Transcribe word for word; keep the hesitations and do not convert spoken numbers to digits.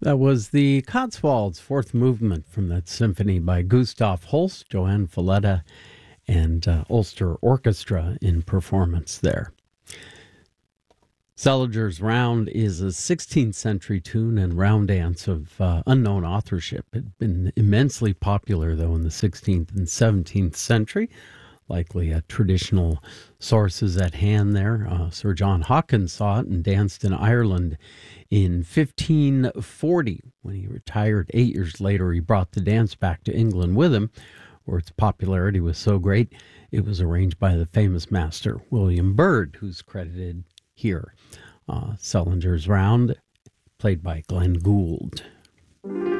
That was the Cotswolds Fourth Movement from that symphony by Gustav Holst, Johann Falletta, and uh, Ulster Orchestra in performance there. Selinger's Round is a sixteenth century tune and round dance of uh, unknown authorship. It had been immensely popular, though, in the sixteenth and seventeenth century. Likely uh, traditional sources at hand there. Uh, Sir John Hawkins saw it and danced in Ireland in fifteen forty. When he retired eight years later, he brought the dance back to England with him, where its popularity was so great, it was arranged by the famous master, William Byrd, who's credited here. Uh, Selinger's Round, played by Glenn Gould.